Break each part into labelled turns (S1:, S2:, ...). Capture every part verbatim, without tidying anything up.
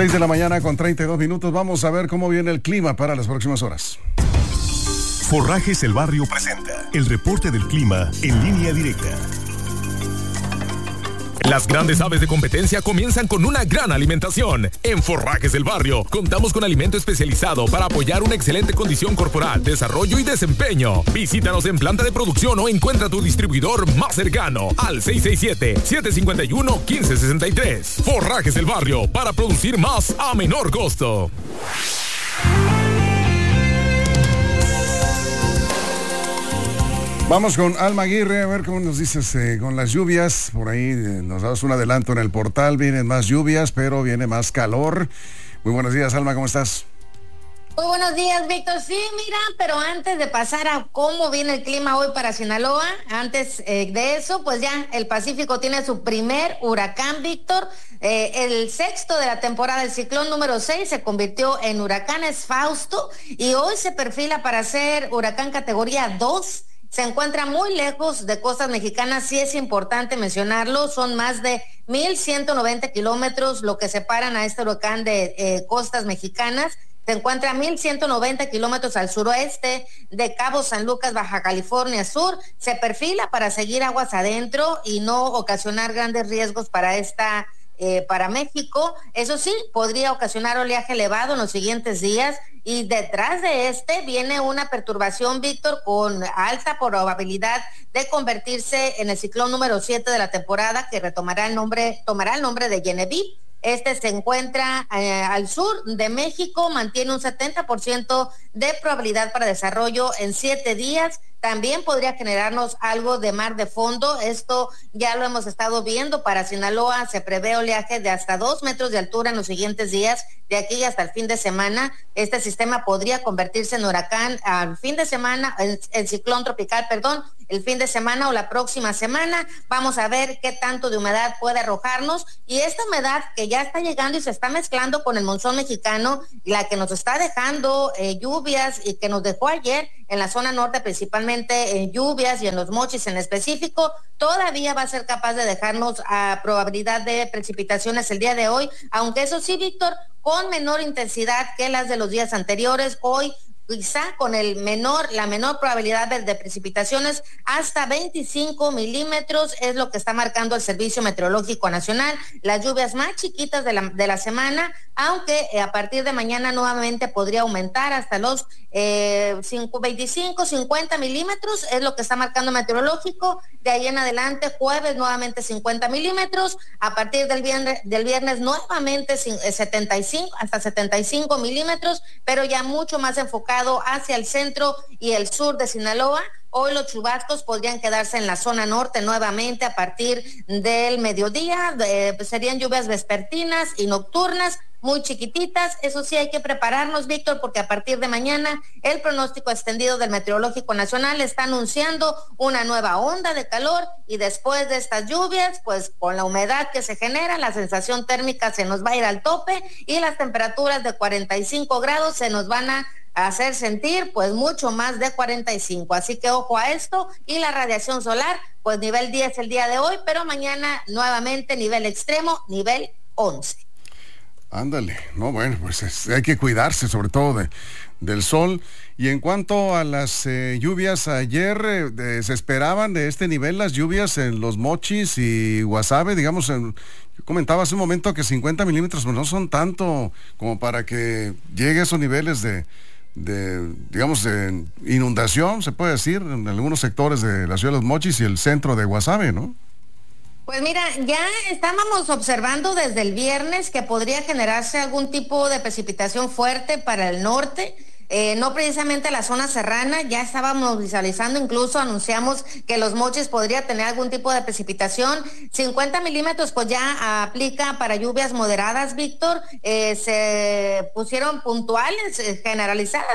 S1: seis de la mañana con treinta y dos minutos. Vamos a ver cómo viene el clima para las próximas horas.
S2: Forrajes El Barrio presenta el reporte del clima en línea directa.
S3: Las grandes aves de competencia comienzan con una gran alimentación. En Forrajes del Barrio contamos con alimento especializado para apoyar una excelente condición corporal, desarrollo y desempeño. Visítanos en planta de producción o encuentra tu distribuidor más cercano al seis seis siete, siete cinco uno, uno cinco seis tres. Forrajes del Barrio, para producir más a menor costo.
S1: Vamos con Alma Aguirre, a ver cómo nos dices eh, con las lluvias. Por ahí eh, nos das un adelanto en el portal, vienen más lluvias, pero viene más calor. Muy buenos días, Alma, ¿cómo estás?
S4: Muy buenos días, Víctor. Sí, mira, pero antes de pasar a cómo viene el clima hoy para Sinaloa, antes eh, de eso, pues ya el Pacífico tiene su primer huracán, Víctor. Eh, el sexto de la temporada, el ciclón número seis, se convirtió en huracán Fausto y hoy se perfila para ser huracán categoría dos. Se encuentra muy lejos de costas mexicanas, sí es importante mencionarlo, son más de mil ciento noventa kilómetros lo que separan a este huracán de eh, costas mexicanas. Se encuentra a mil ciento noventa kilómetros al suroeste de Cabo San Lucas, Baja California Sur. Se perfila para seguir aguas adentro y no ocasionar grandes riesgos para esta Eh, para México. Eso sí, podría ocasionar oleaje elevado en los siguientes días y detrás de este viene una perturbación, Víctor, con alta probabilidad de convertirse en el ciclón número siete de la temporada que retomará el nombre, tomará el nombre de Genevieve. Este se encuentra eh, al sur de México, mantiene un setenta por ciento de probabilidad para desarrollo en siete días. También podría generarnos algo de mar de fondo. Esto ya lo hemos estado viendo para Sinaloa. Se prevé oleaje de hasta dos metros de altura en los siguientes días, de aquí hasta el fin de semana. Este sistema podría convertirse en huracán al fin de semana, en, en ciclón tropical, perdón, el fin de semana o la próxima semana. Vamos a ver qué tanto de humedad puede arrojarnos. Y esta humedad que ya está llegando y se está mezclando con el monzón mexicano, la que nos está dejando eh, lluvias y que nos dejó ayer en la zona norte principalmente en lluvias y en los mochis en específico, todavía va a ser capaz de dejarnos a probabilidad de precipitaciones el día de hoy, aunque eso sí, Víctor, con menor intensidad que las de los días anteriores. Hoy quizá con el menor, la menor probabilidad de, de precipitaciones, hasta veinticinco milímetros es lo que está marcando el Servicio Meteorológico Nacional. Las lluvias más chiquitas de la, de la semana, aunque eh, a partir de mañana nuevamente podría aumentar hasta los eh, veinticinco, cincuenta milímetros, es lo que está marcando el meteorológico. De ahí en adelante, jueves nuevamente cincuenta milímetros, a partir del viernes, del viernes nuevamente setenta y cinco, hasta setenta y cinco milímetros, pero ya mucho más enfocado hacia el centro y el sur de Sinaloa. Hoy los chubascos podrían quedarse en la zona norte nuevamente a partir del mediodía. Eh, pues serían lluvias vespertinas y nocturnas, muy chiquititas. Eso sí, hay que prepararnos, Víctor, porque a partir de mañana el pronóstico extendido del Meteorológico Nacional está anunciando una nueva onda de calor y después de estas lluvias, pues con la humedad que se genera, la sensación térmica se nos va a ir al tope y las temperaturas de cuarenta y cinco grados se nos van a hacer sentir pues mucho más de cuarenta y cinco, así que ojo a esto. Y la radiación solar, pues nivel diez el día de hoy, pero mañana nuevamente nivel extremo, nivel once.
S1: Ándale, no, bueno, pues es, hay que cuidarse sobre todo de, del sol. Y en cuanto a las eh, lluvias, ayer eh, de, se esperaban de este nivel las lluvias en Los Mochis y Guasave, digamos, en, yo comentaba hace un momento que cincuenta milímetros pues no son tanto como para que llegue a esos niveles de, de, digamos, de inundación, se puede decir, en algunos sectores de la ciudad de Los Mochis y el centro de Guasave, ¿no?
S4: Pues mira, ya estábamos observando desde el viernes que podría generarse algún tipo de precipitación fuerte para el norte. Eh, no precisamente la zona serrana, ya estábamos visualizando, incluso anunciamos que Los Mochis podría tener algún tipo de precipitación. cincuenta milímetros pues ya aplica para lluvias moderadas, Víctor. Eh, se pusieron puntuales, eh, generalizadas en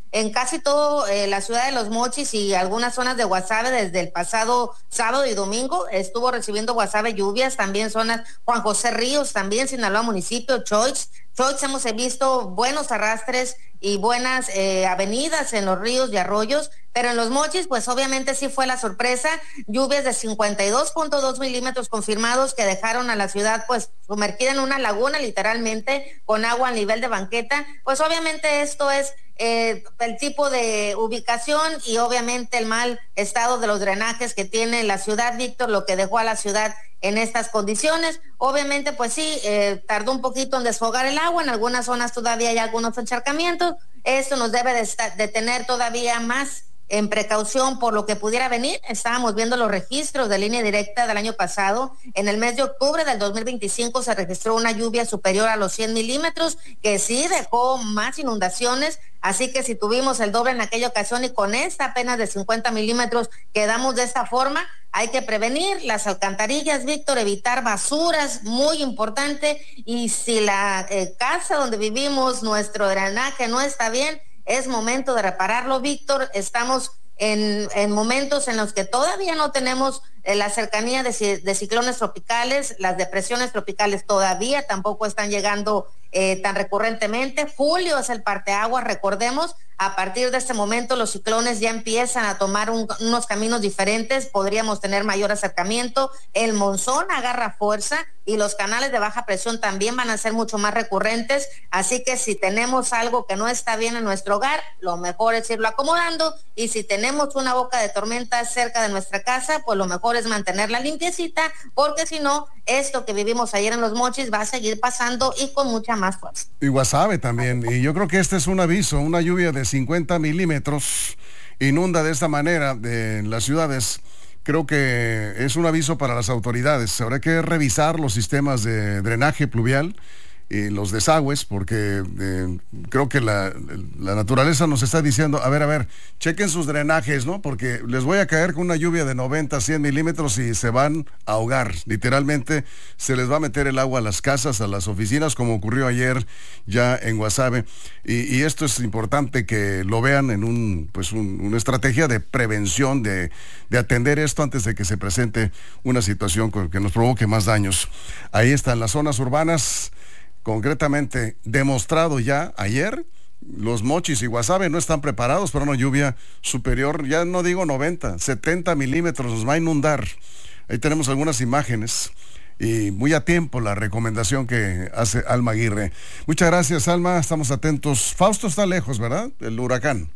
S4: en casi todo eh, la ciudad de Los Mochis y algunas zonas de Guasave desde el pasado sábado y domingo estuvo recibiendo Guasave lluvias, también zonas Juan José Ríos, también Sinaloa municipio, Choix. Choix hemos visto buenos arrastres y buenas eh, avenidas en los ríos y arroyos, pero en Los Mochis pues obviamente sí fue la sorpresa, lluvias de cincuenta y dos punto dos milímetros confirmados que dejaron a la ciudad pues sumergida en una laguna literalmente con agua a nivel de banqueta. Pues obviamente esto es eh, el tipo de ubicación y obviamente el mal estado de los drenajes que tiene la ciudad, Víctor, lo que dejó a la ciudad en estas condiciones. Obviamente pues sí, eh, tardó un poquito en desfogar el agua, en algunas zonas todavía hay algunos encharcamientos, esto nos debe de, estar, de tener todavía más en precaución por lo que pudiera venir. Estábamos viendo los registros de línea directa del año pasado. En el mes de octubre del dos mil veinticinco se registró una lluvia superior a los cien milímetros, que sí dejó más inundaciones. Así que si tuvimos el doble en aquella ocasión y con esta apenas de cincuenta milímetros quedamos de esta forma, hay que prevenir las alcantarillas, Víctor, evitar basuras, muy importante. Y si la eh, casa donde vivimos, nuestro drenaje no está bien, es momento de repararlo, Víctor. Estamos en, en momentos en los que todavía no tenemos eh, la cercanía de, de ciclones tropicales, las depresiones tropicales todavía tampoco están llegando eh, tan recurrentemente. Julio es el parteaguas, recordemos. A partir de este momento los ciclones ya empiezan a tomar un, unos caminos diferentes, podríamos tener mayor acercamiento, el monzón agarra fuerza y los canales de baja presión también van a ser mucho más recurrentes, así que si tenemos algo que no está bien en nuestro hogar, lo mejor es irlo acomodando, y si tenemos una boca de tormenta cerca de nuestra casa, pues lo mejor es mantenerla limpiecita, porque si no, esto que vivimos ayer en Los Mochis va a seguir pasando y con mucha más fuerza.
S1: Y Guasave también, y yo creo que este es un aviso, una lluvia de cincuenta milímetros inunda de esta manera de, en las ciudades. Creo que es un aviso para las autoridades. Habrá que revisar los sistemas de drenaje pluvial y los desagües, porque eh, creo que la, la naturaleza nos está diciendo, a ver, a ver, chequen sus drenajes, ¿no? Porque les voy a caer con una lluvia de noventa, cien milímetros y se van a ahogar. Literalmente se les va a meter el agua a las casas, a las oficinas, como ocurrió ayer ya en Guasave. Y, y esto es importante que lo vean en un, pues un, una estrategia de prevención, de, de atender esto antes de que se presente una situación que nos provoque más daños. Ahí están las zonas urbanas. Concretamente, demostrado ya ayer, Los Mochis y Guasave no están preparados para una lluvia superior, ya no digo noventa, setenta milímetros, nos va a inundar. Ahí tenemos algunas imágenes y muy a tiempo la recomendación que hace Alma Aguirre. Muchas gracias, Alma, estamos atentos. Fausto está lejos, ¿verdad? El huracán.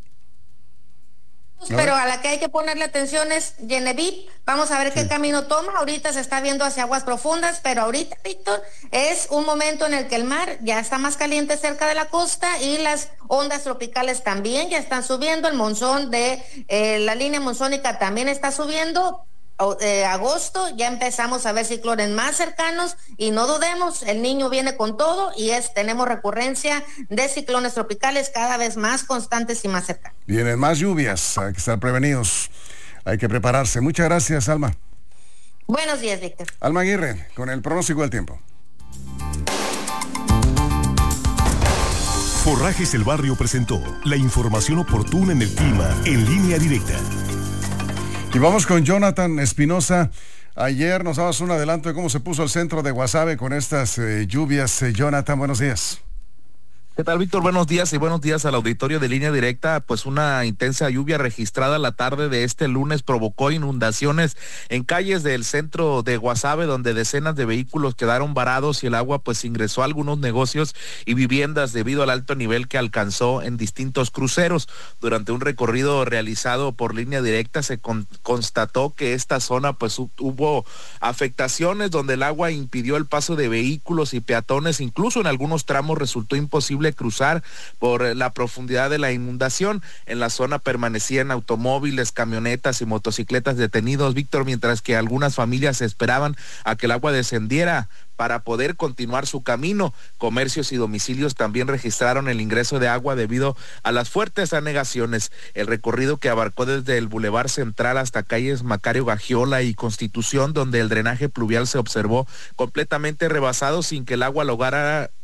S4: Pero a la que hay que ponerle atención es Genevieve. Vamos a ver sí. qué camino toma. Ahorita se está viendo hacia aguas profundas, pero ahorita, Víctor, es un momento en el que el mar ya está más caliente cerca de la costa y las ondas tropicales también ya están subiendo. El monzón de eh, la línea monzónica también está subiendo. Eh, agosto ya empezamos a ver ciclones más cercanos y no dudemos, el niño viene con todo y es tenemos recurrencia de ciclones tropicales cada vez más constantes y más cercanos.
S1: Vienen más lluvias, hay que estar prevenidos, hay que prepararse. Muchas gracias, Alma.
S4: Buenos días, Víctor.
S1: Alma Aguirre, con el pronóstico del tiempo.
S2: Forrajes El Barrio presentó la información oportuna en el clima en Línea Directa.
S1: Y vamos con Jonathan Espinosa. Ayer nos dabas un adelanto de cómo se puso el centro de Guasave con estas eh, lluvias. Eh, Jonathan, buenos días.
S5: ¿Qué tal, Víctor? Buenos días y buenos días al auditorio de Línea Directa. Pues una intensa lluvia registrada la tarde de este lunes provocó inundaciones en calles del centro de Guasave, donde decenas de vehículos quedaron varados y el agua pues ingresó a algunos negocios y viviendas debido al alto nivel que alcanzó en distintos cruceros. Durante un recorrido realizado por Línea Directa se con, constató que esta zona pues hubo afectaciones donde el agua impidió el paso de vehículos y peatones, incluso en algunos tramos resultó imposible cruzar por la profundidad de la inundación. En la zona permanecían automóviles, camionetas y motocicletas detenidos, Víctor, mientras que algunas familias esperaban a que el agua descendiera para poder continuar su camino. Comercios y domicilios también registraron el ingreso de agua debido a las fuertes anegaciones. El recorrido, que abarcó desde el Boulevard Central hasta calles Macario Gagiola y Constitución, donde el drenaje pluvial se observó completamente rebasado sin que el agua lograra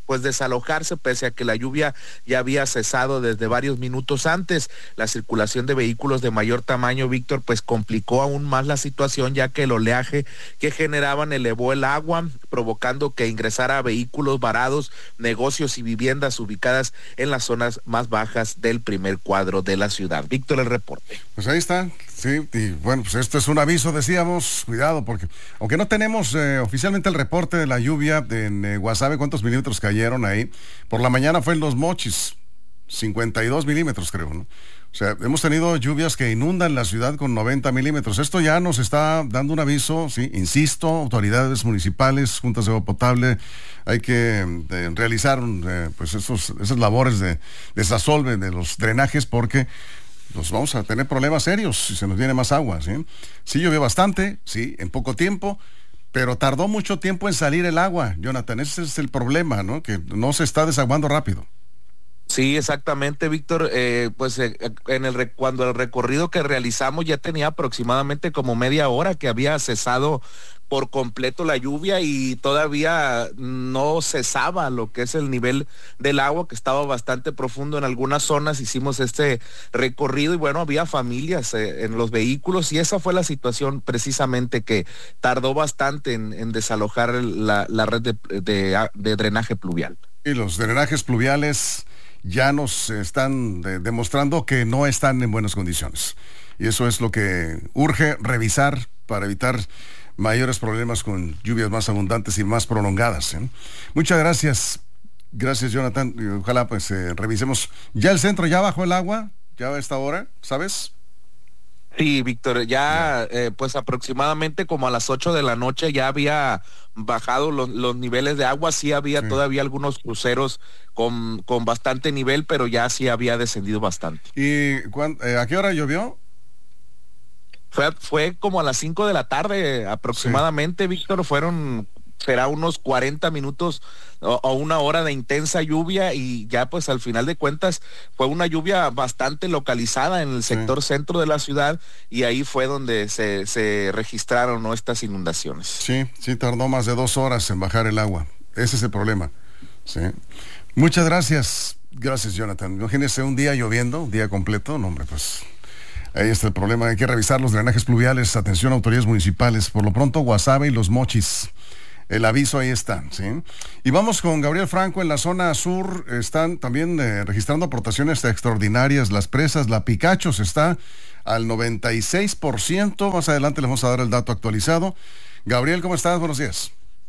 S5: pues desalojarse pese a que la lluvia ya había cesado desde varios minutos antes. La circulación de vehículos de mayor tamaño, Víctor, pues complicó aún más la situación, ya que el oleaje que generaban elevó el agua, provocando que ingresara a vehículos varados, negocios y viviendas ubicadas en las zonas más bajas del primer cuadro de la ciudad. Víctor, el reporte.
S1: Pues ahí está, sí, y bueno, pues esto es un aviso, decíamos, cuidado, porque aunque no tenemos eh, oficialmente el reporte de la lluvia en eh, Guasave, cuántos milímetros cayeron ahí, por la mañana fue en Los Mochis, cincuenta y dos milímetros creo, ¿no? O sea, hemos tenido lluvias que inundan la ciudad con noventa milímetros. Esto ya nos está dando un aviso, sí, insisto, autoridades municipales, juntas de agua potable, hay que eh, realizar eh, pues esos, esas labores de desasolve de los drenajes, porque nos vamos a tener problemas serios si se nos viene más agua, ¿sí? Sí llovió bastante, sí, en poco tiempo, pero tardó mucho tiempo en salir el agua, Jonathan. Ese es el problema, ¿no? Que no se está desaguando rápido.
S5: Sí, exactamente, Víctor. Eh, pues eh, en el cuando el recorrido que realizamos ya tenía aproximadamente como media hora que había cesado por completo la lluvia y todavía no cesaba lo que es el nivel del agua, que estaba bastante profundo en algunas zonas. Hicimos este recorrido y bueno, había familias eh, en los vehículos, y esa fue la situación precisamente que tardó bastante en, en desalojar la, la red de, de, de drenaje pluvial.
S1: Y los drenajes pluviales ya nos están de, demostrando que no están en buenas condiciones. Y eso es lo que urge revisar para evitar mayores problemas con lluvias más abundantes y más prolongadas, ¿eh? Muchas gracias. Gracias, Jonathan. Y ojalá pues eh, revisemos. ¿Ya el centro ya bajó el agua? ¿Ya a esta hora? ¿Sabes?
S5: Sí, Víctor, ya eh, pues aproximadamente como a las ocho de la noche ya había bajado los, los niveles de agua. Sí había sí. todavía algunos cruceros con, con bastante nivel, pero ya sí había descendido bastante.
S1: ¿Y cuándo, eh, a qué hora llovió?
S5: Fue, fue como a las cinco de la tarde aproximadamente, sí. Víctor, fueron... será unos cuarenta minutos o, o una hora de intensa lluvia, y ya pues al final de cuentas fue una lluvia bastante localizada en el sector sí. centro de la ciudad, y ahí fue donde se, se registraron, ¿no?, estas inundaciones.
S1: Sí, sí, tardó más de dos horas en bajar el agua. Ese es el problema. Sí. Muchas gracias. Gracias, Jonathan. Imagínese un día lloviendo, un día completo. No, hombre, pues ahí está el problema. Hay que revisar los drenajes pluviales. Atención, autoridades municipales. Por lo pronto, Guasave y Los Mochis. El aviso ahí está, ¿sí? Y vamos con Gabriel Franco en la zona sur. Están también eh, registrando aportaciones extraordinarias. Las presas, la Picachos está al noventa y seis por ciento. Más adelante les vamos a dar el dato actualizado. Gabriel, ¿cómo estás? Buenos días.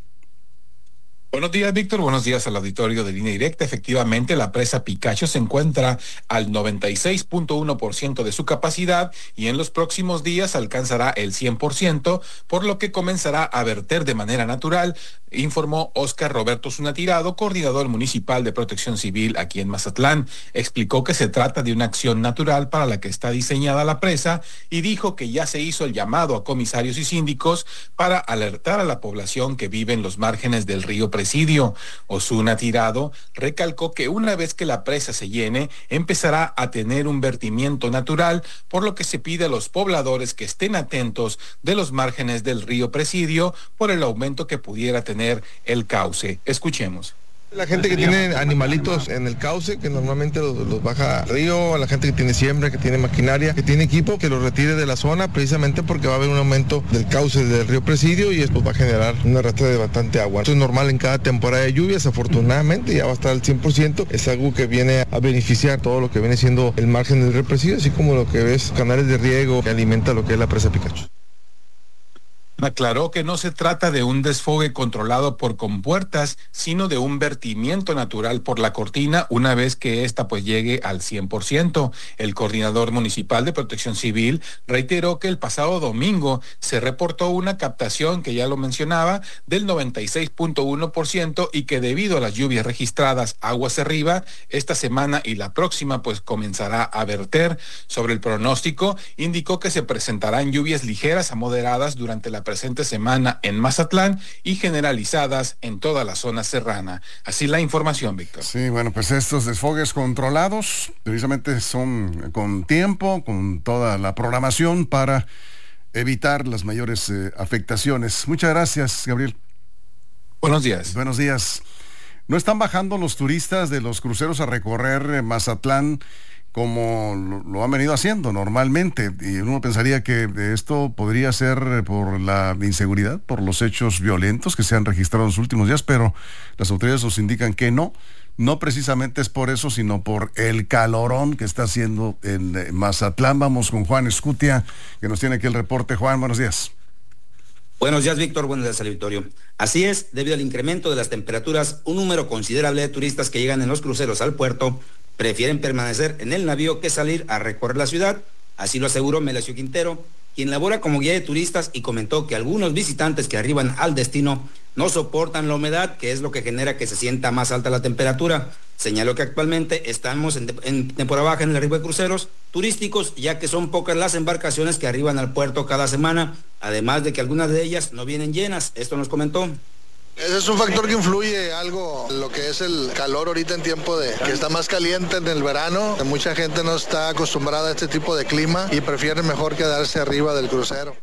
S6: Buenos días, Víctor. Buenos días al auditorio de Línea Directa. Efectivamente, la presa Picacho se encuentra al noventa y seis punto uno por ciento de su capacidad y en los próximos días alcanzará el cien por ciento, por lo que comenzará a verter de manera natural, informó Óscar Roberto Zuna Tirado, coordinador municipal de Protección Civil aquí en Mazatlán. Explicó que se trata de una acción natural para la que está diseñada la presa y dijo que ya se hizo el llamado a comisarios y síndicos para alertar a la población que vive en los márgenes del río Presidio. Osuna Tirado recalcó que una vez que la presa se llene, empezará a tener un vertimiento natural, por lo que se pide a los pobladores que estén atentos de los márgenes del río Presidio por el aumento que pudiera tener el cauce. Escuchemos.
S7: La gente que tiene animalitos en el cauce, que normalmente los, los baja al río, a la gente que tiene siembra, que tiene maquinaria, que tiene equipo, que los retire de la zona, precisamente porque va a haber un aumento del cauce del río Presidio y esto va a generar una arrastre de bastante agua. Esto es normal en cada temporada de lluvias, afortunadamente ya va a estar al cien por ciento. Es algo que viene a beneficiar todo lo que viene siendo el margen del río Presidio, así como lo que ves, canales de riego que alimenta lo que es la presa Picacho.
S6: Aclaró que no se trata de un desfogue controlado por compuertas, sino de un vertimiento natural por la cortina una vez que ésta pues llegue al cien por ciento. El coordinador municipal de Protección Civil reiteró que el pasado domingo se reportó una captación, que ya lo mencionaba, del noventa y seis punto uno por ciento y que debido a las lluvias registradas aguas arriba, esta semana y la próxima pues comenzará a verter. Sobre el pronóstico, indicó que se presentarán lluvias ligeras a moderadas durante la presente semana en Mazatlán y generalizadas en toda la zona serrana. Así la información, Víctor.
S1: Sí, bueno, pues estos desfogues controlados precisamente son con tiempo, con toda la programación para evitar las mayores eh, afectaciones. Muchas gracias, Gabriel.
S6: Buenos días.
S1: Buenos días. no están bajando los turistas de los cruceros a recorrer Mazatlán como lo, lo han venido haciendo normalmente, y uno pensaría que esto podría ser por la inseguridad, por los hechos violentos que se han registrado en los últimos días, pero las autoridades nos indican que no, no precisamente es por eso, sino por el calorón que está haciendo en Mazatlán. Vamos con Juan Escutia, que nos tiene aquí el reporte. Juan, buenos días.
S8: Buenos días, Víctor. Buenos días, auditorio. Así es, debido al incremento de las temperaturas, un número considerable de turistas que llegan en los cruceros al puerto prefieren permanecer en el navío que salir a recorrer la ciudad. Así lo aseguró Melesio Quintero, quien labora como guía de turistas, y comentó que algunos visitantes que arriban al destino no soportan la humedad, que es lo que genera que se sienta más alta la temperatura. Señaló que actualmente estamos en, en temporada baja en el arribo de cruceros turísticos, ya que son pocas las embarcaciones que arriban al puerto cada semana, además de que algunas de ellas no vienen llenas. Esto nos comentó.
S7: Ese es un factor que influye algo, lo que es el calor ahorita en tiempo de que está más caliente en el verano. Mucha gente no está acostumbrada a este tipo de clima y prefiere mejor quedarse arriba del crucero.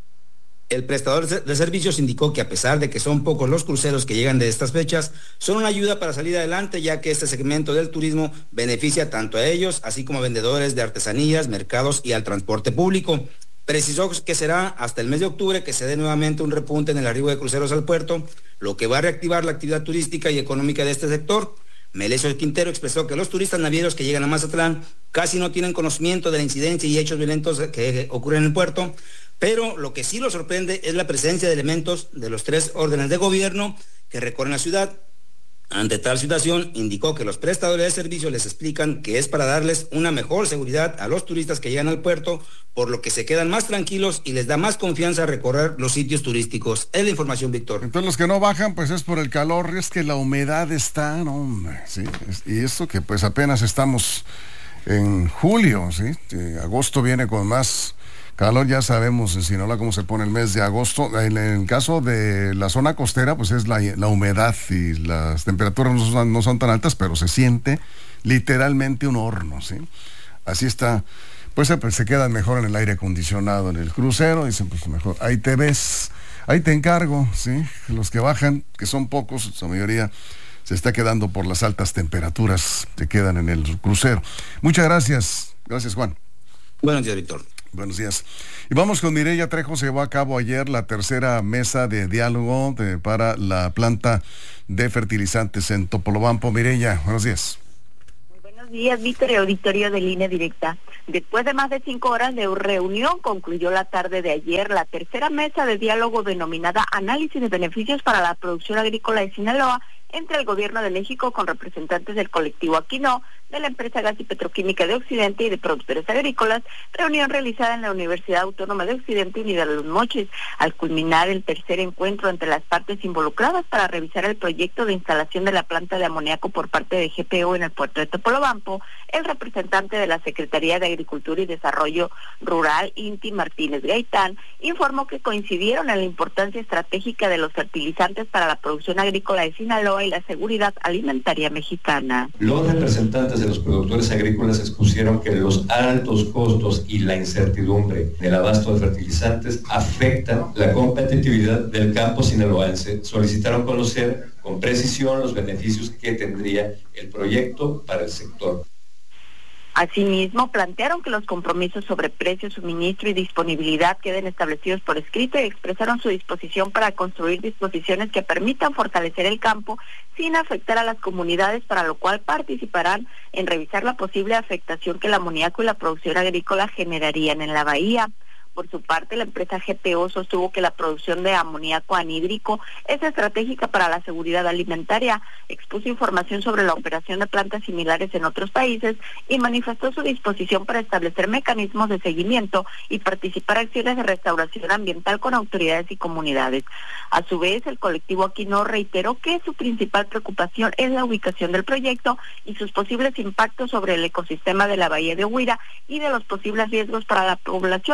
S8: El prestador de servicios indicó que a pesar de que son pocos los cruceros que llegan de estas fechas, son una ayuda para salir adelante, ya que este segmento del turismo beneficia tanto a ellos, así como a vendedores de artesanías, mercados y al transporte público. Precisó que será hasta el mes de octubre que se dé nuevamente un repunte en el arribo de cruceros al puerto, lo que va a reactivar la actividad turística y económica de este sector. Melesio Quintero expresó que los turistas navieros que llegan a Mazatlán casi no tienen conocimiento de la incidencia y hechos violentos que ocurren en el puerto, pero lo que sí los sorprende es la presencia de elementos de los tres órdenes de gobierno que recorren la ciudad. Ante tal situación, indicó que los prestadores de servicios les explican que es para darles una mejor seguridad a los turistas que llegan al puerto, por lo que se quedan más tranquilos y les da más confianza recorrer los sitios turísticos. Es la información, Víctor.
S1: Entonces los que no bajan, pues es por el calor, es que la humedad está, no, hombre, sí, y esto que pues apenas estamos en julio, sí, que agosto viene con más calor. Ya sabemos en Sinaloa cómo se pone el mes de agosto. En el caso de la zona costera, pues es la, la humedad, y las temperaturas no son, no son tan altas, pero se siente literalmente un horno, ¿sí? Así está. Pues se, pues se quedan mejor en el aire acondicionado en el crucero. Dicen, pues mejor, ahí te ves, ahí te encargo, ¿sí? Los que bajan, que son pocos, su mayoría se está quedando por las altas temperaturas, se quedan en el crucero. Muchas gracias. Gracias, Juan.
S8: Buenos días, Víctor.
S1: Buenos días. Y vamos con Mireya Trejo. Se llevó a cabo ayer la tercera mesa de diálogo de, para la planta de fertilizantes en Topolobampo. Mireya, buenos días.
S9: Muy buenos días, Víctor, y auditorio de Línea Directa. Después de más de cinco horas de reunión, concluyó la tarde de ayer la tercera mesa de diálogo denominada Análisis de Beneficios para la Producción Agrícola de Sinaloa, entre el Gobierno de México con representantes del colectivo Aquino, de la empresa Gas y Petroquímica de Occidente y de productores agrícolas, reunión realizada en la Universidad Autónoma de Occidente Unida de los Mochis, al culminar el tercer encuentro entre las partes involucradas para revisar el proyecto de instalación de la planta de amoníaco por parte de G P O en el puerto de Topolobampo. El representante de la Secretaría de Agricultura y Desarrollo Rural, Inti Martínez Gaitán, informó que coincidieron en la importancia estratégica de los fertilizantes para la producción agrícola de Sinaloa y la seguridad alimentaria mexicana.
S10: Los representantes de los productores agrícolas expusieron que los altos costos y la incertidumbre del abasto de fertilizantes afectan la competitividad del campo sinaloense. Solicitaron conocer con precisión los beneficios que tendría el proyecto para el sector.
S9: Asimismo, plantearon que los compromisos sobre precio, suministro y disponibilidad queden establecidos por escrito y expresaron su disposición para construir disposiciones que permitan fortalecer el campo sin afectar a las comunidades, para lo cual participarán en revisar la posible afectación que el amoníaco y la producción agrícola generarían en la bahía. Por su parte, la empresa G P O sostuvo que la producción de amoníaco anhídrico es estratégica para la seguridad alimentaria, expuso información sobre la operación de plantas similares en otros países y manifestó su disposición para establecer mecanismos de seguimiento y participar en acciones de restauración ambiental con autoridades y comunidades. A su vez, el colectivo Aquino reiteró que su principal preocupación es la ubicación del proyecto y sus posibles impactos sobre el ecosistema de la bahía de Huira y de los posibles riesgos para la población,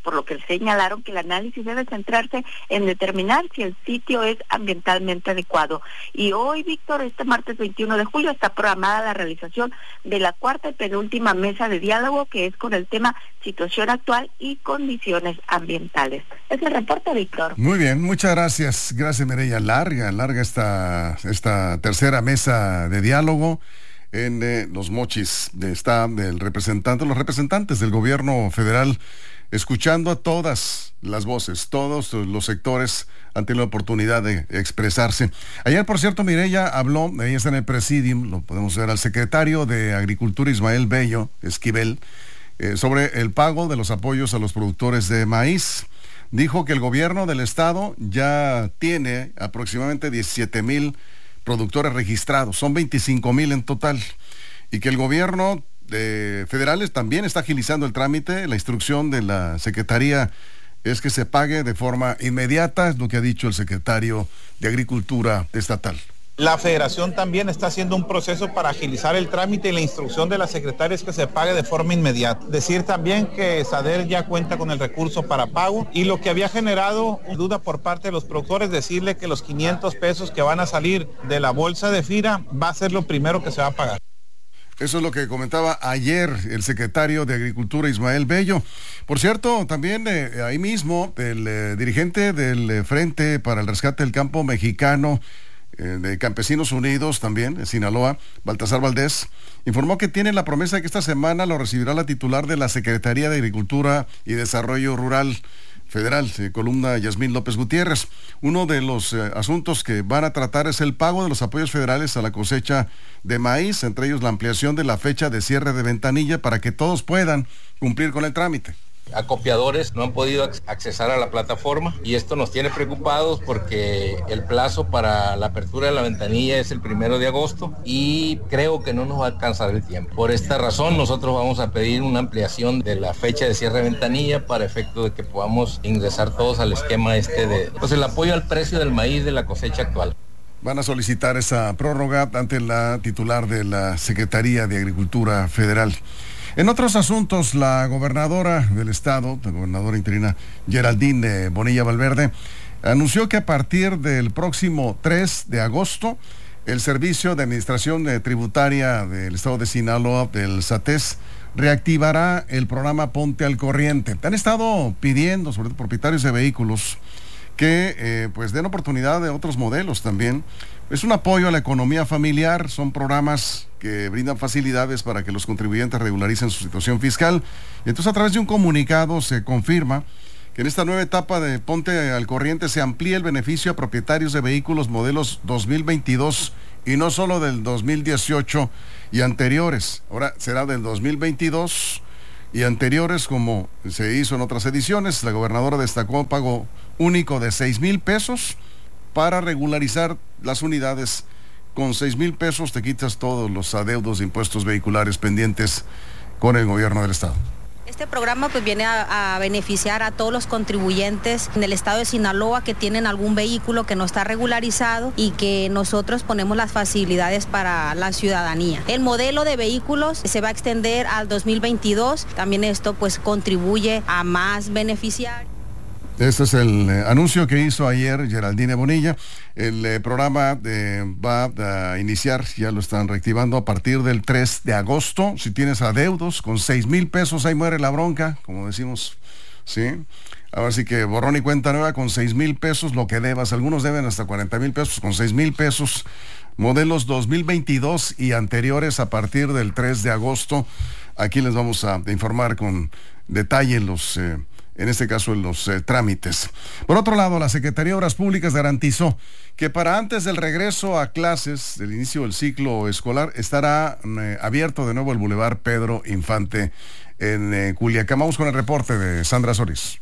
S9: por lo que señalaron que el análisis debe centrarse en determinar si el sitio es ambientalmente adecuado. Y hoy, Víctor, este martes veintiuno de julio, está programada la realización de la cuarta y penúltima mesa de diálogo, que es con el tema situación actual y condiciones ambientales. Es el reporte, Víctor.
S1: Muy bien, muchas gracias. Gracias, Mireya. Larga, larga esta, esta tercera mesa de diálogo en eh, Los Mochis. Está el representante, los representantes del gobierno federal, escuchando a todas las voces, todos los sectores han tenido la oportunidad de expresarse. Ayer, por cierto, Mireya habló, ahí está en el presidium, lo podemos ver, al secretario de Agricultura, Ismael Bello Esquivel, eh, sobre el pago de los apoyos a los productores de maíz. Dijo que el gobierno del estado ya tiene aproximadamente diecisiete mil productores registrados, son veinticinco mil en total, y que el gobierno de federales también está agilizando el trámite. La instrucción de la Secretaría es que se pague de forma inmediata, es lo que ha dicho el secretario de Agricultura estatal.
S11: La federación también está haciendo un proceso para agilizar el trámite, y la instrucción de la secretaria es que se pague de forma inmediata. Decir también que SADER ya cuenta con el recurso para pago, y lo que había generado duda por parte de los productores, decirle que los quinientos pesos que van a salir de la bolsa de FIRA va a ser lo primero que se va a pagar.
S1: Eso es lo que comentaba ayer el secretario de Agricultura, Ismael Bello. Por cierto, también eh, ahí mismo el eh, dirigente del eh, Frente para el Rescate del Campo Mexicano, eh, de Campesinos Unidos también, de Sinaloa, Baltasar Valdés, informó que tiene la promesa de que esta semana lo recibirá la titular de la Secretaría de Agricultura y Desarrollo Rural Federal, eh, columna Yasmín López Gutiérrez. Uno de los eh, asuntos que van a tratar es el pago de los apoyos federales a la cosecha de maíz, entre ellos la ampliación de la fecha de cierre de ventanilla para que todos puedan cumplir con el trámite.
S12: Acopiadores no han podido accesar a la plataforma, y esto nos tiene preocupados porque el plazo para la apertura de la ventanilla es el primero de agosto y creo que no nos va a alcanzar el tiempo. Por esta razón nosotros vamos a pedir una ampliación de la fecha de cierre de ventanilla para efecto de que podamos ingresar todos al esquema este de pues el apoyo al precio del maíz de la cosecha actual.
S1: Van a solicitar esa prórroga ante la titular de la Secretaría de Agricultura Federal. En otros asuntos, la gobernadora del estado, la gobernadora interina Geraldine Bonilla Valverde, anunció que a partir del próximo tres de agosto, el Servicio de Administración Tributaria del estado de Sinaloa, del SATES, reactivará el programa Ponte al Corriente. Han estado pidiendo, sobre todo propietarios de vehículos, que eh, pues den oportunidad de otros modelos también. Es un apoyo a la economía familiar, son programas que brindan facilidades para que los contribuyentes regularicen su situación fiscal. Y entonces, a través de un comunicado se confirma que en esta nueva etapa de Ponte al Corriente se amplía el beneficio a propietarios de vehículos modelos dos mil veintidós y no solo del dos mil dieciocho y anteriores. Ahora será del dos mil veintidós y anteriores, como se hizo en otras ediciones. La gobernadora destacó un pago único de seis mil pesos para regularizar las unidades. Con seis mil pesos te quitas todos los adeudos de impuestos vehiculares pendientes con el gobierno del estado.
S13: Este programa pues viene a, a beneficiar a todos los contribuyentes en el estado de Sinaloa que tienen algún vehículo que no está regularizado y que nosotros ponemos las facilidades para la ciudadanía. El modelo de vehículos se va a extender al dos mil veintidós, también esto pues contribuye a más beneficiarios.
S1: Este es el eh, anuncio que hizo ayer Geraldine Bonilla. El eh, programa eh, va a iniciar, ya lo están reactivando, a partir del tres de agosto. Si tienes adeudos con seis mil pesos, ahí muere la bronca, como decimos, ¿sí? Ahora sí que borrón y cuenta nueva con seis mil pesos, lo que debas. Algunos deben hasta cuarenta mil pesos, con seis mil pesos. Modelos dos mil veintidós y anteriores a partir del tres de agosto. Aquí les vamos a informar con detalle los... Eh, en este caso en los eh, trámites. Por otro lado, la Secretaría de Obras Públicas garantizó que para antes del regreso a clases, del inicio del ciclo escolar, estará eh, abierto de nuevo el Boulevard Pedro Infante en eh, Culiacán. Vamos con el reporte de Sandra Solís.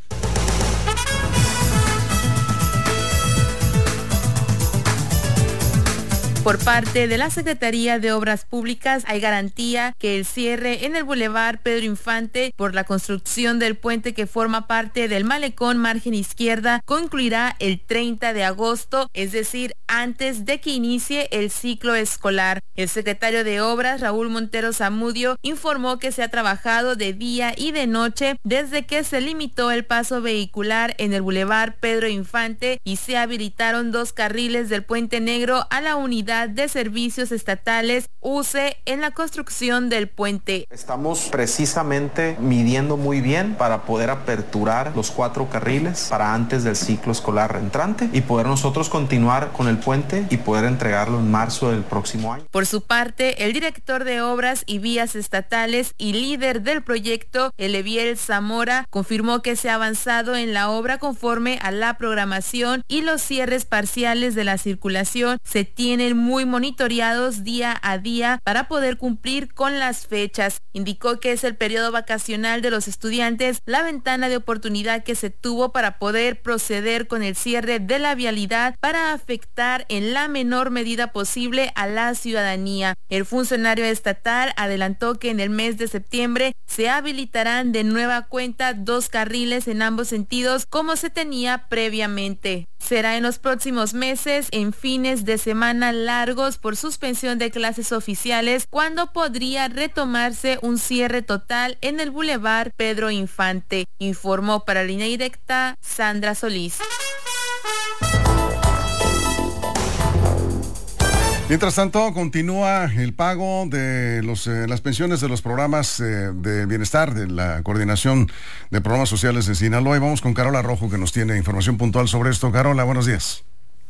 S14: Por parte de la Secretaría de Obras Públicas hay garantía que el cierre en el Boulevard Pedro Infante por la construcción del puente que forma parte del malecón margen izquierda concluirá el treinta de agosto, es decir, antes de que inicie el ciclo escolar. El secretario de Obras, Raúl Montero Zamudio, informó que se ha trabajado de día y de noche desde que se limitó el paso vehicular en el Boulevard Pedro Infante y se habilitaron dos carriles del Puente Negro a la unidad de servicios estatales U C E en la construcción del puente.
S15: Estamos precisamente midiendo muy bien para poder aperturar los cuatro carriles para antes del ciclo escolar entrante y poder nosotros continuar con el puente y poder entregarlo en marzo del próximo año.
S14: Por su parte, el director de Obras y Vías Estatales y líder del proyecto, Eleviel Zamora, confirmó que se ha avanzado en la obra conforme a la programación y los cierres parciales de la circulación se tienen muy monitoreados día a día para poder cumplir con las fechas. Indicó que es el periodo vacacional de los estudiantes la ventana de oportunidad que se tuvo para poder proceder con el cierre de la vialidad para afectar en la menor medida posible a la ciudadanía. El funcionario estatal adelantó que en el mes de septiembre se habilitarán de nueva cuenta dos carriles en ambos sentidos como se tenía previamente. Será en los próximos meses, en fines de semana largos por suspensión de clases oficiales, cuando podría retomarse un cierre total en el Boulevard Pedro Infante. Informó para Línea Directa Sandra Solís.
S1: Mientras tanto, continúa el pago de los, eh, las pensiones de los programas eh, de bienestar de la Coordinación de Programas Sociales de Sinaloa. Y vamos con Carola Rojo, que nos tiene información puntual sobre esto. Carola, buenos días.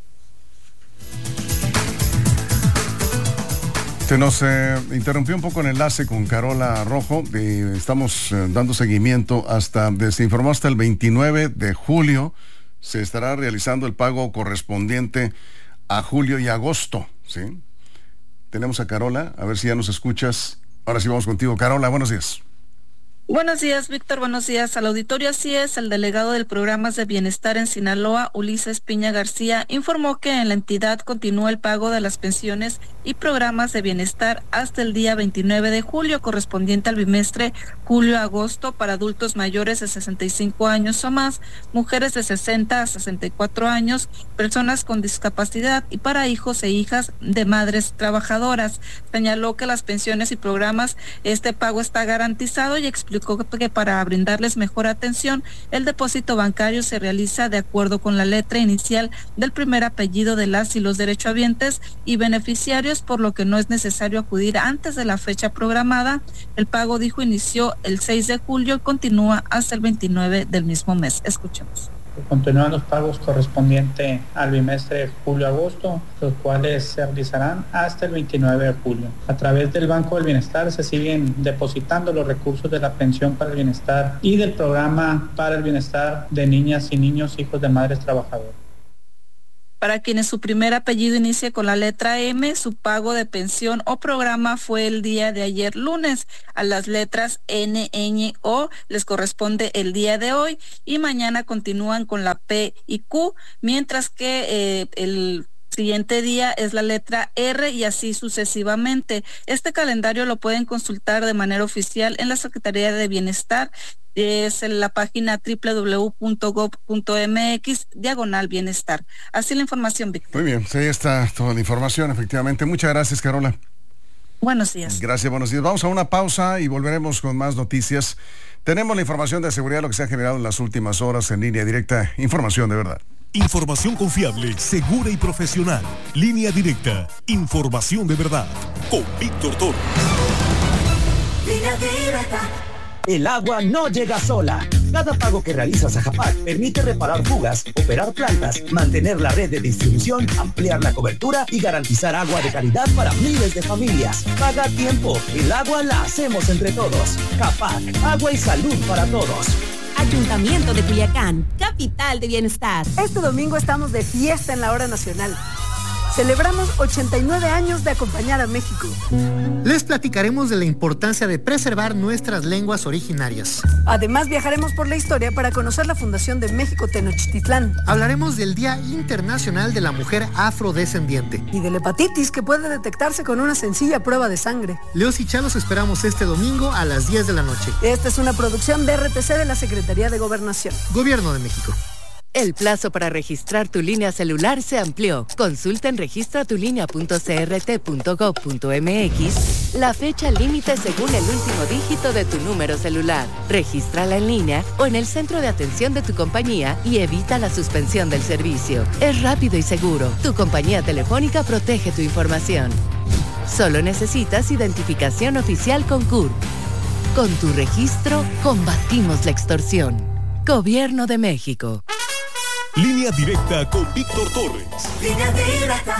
S1: Se nos eh, interrumpió un poco el enlace con Carola Rojo y estamos eh, dando seguimiento hasta, se informó hasta el veintinueve de julio, se estará realizando el pago correspondiente a julio y agosto, ¿sí? Tenemos a Carola, a ver si ya nos escuchas. Ahora sí vamos contigo. Carola, buenos días.
S16: Buenos días, Víctor. Buenos días al auditorio. Así es, el delegado del Programas de Bienestar en Sinaloa, Ulises Piña García, informó que en la entidad continúa el pago de las pensiones y programas de bienestar hasta el día veintinueve de julio, correspondiente al bimestre julio-agosto, para adultos mayores de sesenta y cinco años o más, mujeres de sesenta a sesenta y cuatro años, personas con discapacidad y para hijos e hijas de madres trabajadoras. Señaló que las pensiones y programas, este pago está garantizado y explicó que para brindarles mejor atención, el depósito bancario se realiza de acuerdo con la letra inicial del primer apellido de las y los derechohabientes y beneficiarios, por lo que no es necesario acudir antes de la fecha programada. El pago, dijo, inició el seis de julio y continúa hasta el veintinueve del mismo mes. Escuchemos.
S17: Continúan los pagos correspondientes al bimestre de julio-agosto, los cuales se realizarán hasta el veintinueve de julio. A través del Banco del Bienestar se siguen depositando los recursos de la pensión para el bienestar y del programa para el bienestar de niñas y niños hijos de madres trabajadoras.
S16: Para quienes su primer apellido inicia con la letra M, su pago de pensión o programa fue el día de ayer lunes. A las letras N, Ñ, O les corresponde el día de hoy y mañana continúan con la P y Q, mientras que eh, el siguiente día es la letra R y así sucesivamente. Este calendario lo pueden consultar de manera oficial en la Secretaría de Bienestar. Es en la página doble u doble u doble u punto gob punto m x diagonal bienestar. Así la información, Víctor.
S1: Muy bien, sí, ahí está toda la información, efectivamente. Muchas gracias, Carola.
S16: Buenos días.
S1: Gracias, buenos días. Vamos a una pausa y volveremos con más noticias. Tenemos la información de seguridad, lo que se ha generado en las últimas horas en Línea Directa. Información de verdad.
S2: Información confiable, segura y profesional. Línea Directa. Información de verdad. Con Víctor Toro.
S18: Línea Directa. El agua no llega sola. Cada pago que realizas a Japac permite reparar fugas, operar plantas, mantener la red de distribución, ampliar la cobertura y garantizar agua de calidad para miles de familias. Paga a tiempo. El agua la hacemos entre todos. Japac, agua y salud para todos.
S19: Ayuntamiento de Culiacán, capital de bienestar.
S20: Este domingo estamos de fiesta en la hora nacional.
S19: Celebramos ochenta y nueve años de acompañar a México.
S20: Les platicaremos de la importancia de preservar nuestras lenguas originarias.
S19: Además, viajaremos por la historia para conocer la fundación de México Tenochtitlán.
S20: Hablaremos del Día Internacional de la Mujer Afrodescendiente.
S19: Y de la hepatitis, que puede detectarse con una sencilla prueba de sangre.
S20: Leos y Chá los esperamos este domingo a las diez de la noche.
S19: Esta es una producción de R T C de la Secretaría de Gobernación.
S20: Gobierno de México.
S21: El plazo para registrar tu línea celular se amplió. Consulta en registra tu línea punto c r t punto gov punto m x la fecha límite según el último dígito de tu número celular. Regístrala en línea o en el centro de atención de tu compañía y evita la suspensión del servicio. Es rápido y seguro. Tu compañía telefónica protege tu información. Solo necesitas identificación oficial con C U R. Con tu registro, combatimos la extorsión. Gobierno de México.
S2: Línea Directa con Víctor Torres.
S18: Línea Directa.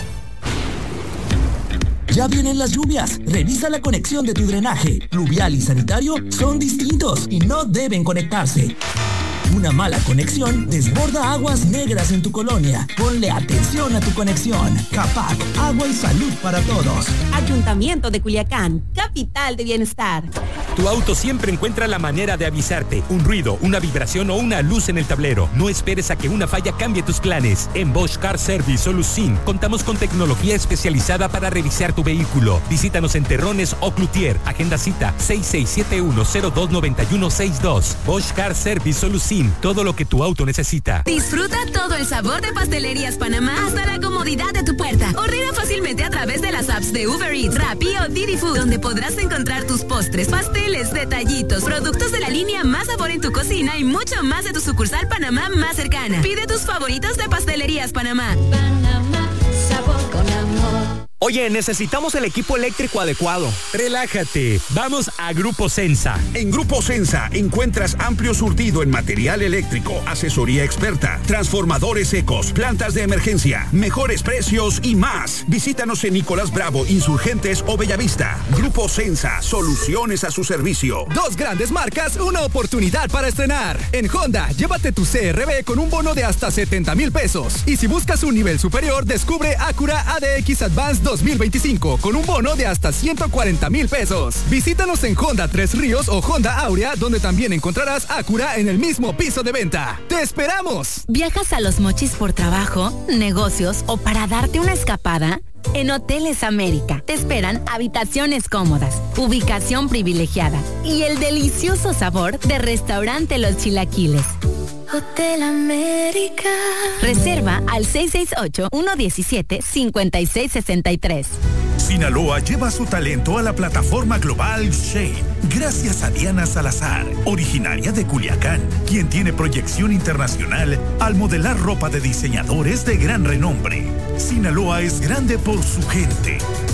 S18: Ya vienen las lluvias. Revisa la conexión de tu drenaje. Pluvial y sanitario son distintos y no deben conectarse. Una mala conexión desborda aguas negras en tu colonia. Ponle atención a tu conexión. Capac, agua y salud para todos.
S22: Ayuntamiento de Culiacán, capital de bienestar.
S23: Tu auto siempre encuentra la manera de avisarte. Un ruido, una vibración o una luz en el tablero. No esperes a que una falla cambie tus planes. En Bosch Car Service Solucin contamos con tecnología especializada para revisar tu vehículo. Visítanos en Terrones o Cloutier. Agenda cita seis seis siete uno cero dos nueve uno seis dos. Bosch Car Service Solucin. Todo lo que tu auto necesita.
S22: Disfruta todo el sabor de Pastelerías Panamá hasta la comodidad de tu puerta. Ordena fácilmente a través de las apps de Uber Eats, Rappi o Didi Food, donde podrás encontrar tus postres, pasteles, detallitos, productos de la línea Más Sabor en tu cocina y mucho más de tu sucursal Panamá más cercana. Pide tus favoritos de Pastelerías Panamá. Panamá, sabor con amor.
S23: Oye, necesitamos el equipo eléctrico adecuado. Relájate, vamos a Grupo Sensa.
S24: En Grupo Sensa encuentras amplio surtido en material eléctrico, asesoría experta, transformadores secos, plantas de emergencia, mejores precios y más. Visítanos en Nicolás Bravo, Insurgentes o Bellavista. Grupo Sensa, soluciones a su servicio.
S25: Dos grandes marcas, una oportunidad para estrenar. En Honda, llévate tu C R V con un bono de hasta setenta mil pesos. Y si buscas un nivel superior, descubre Acura A D X Advance dos mil veinticinco con un bono de hasta ciento cuarenta mil pesos. Visítanos en Honda Tres Ríos o Honda Aurea, donde también encontrarás Acura en el mismo piso de venta. ¡Te esperamos!
S22: ¿Viajas a Los Mochis por trabajo, negocios o para darte una escapada? En Hoteles América te esperan habitaciones cómodas, ubicación privilegiada y el delicioso sabor de Restaurante Los Chilaquiles. Hotel América. Reserva al seis seis ocho, uno uno siete, cinco seis seis tres.
S26: Sinaloa lleva su talento a la plataforma global Shane, gracias a Diana Salazar, originaria de Culiacán, quien tiene proyección internacional al modelar ropa de diseñadores de gran renombre. Sinaloa es grande por su gente.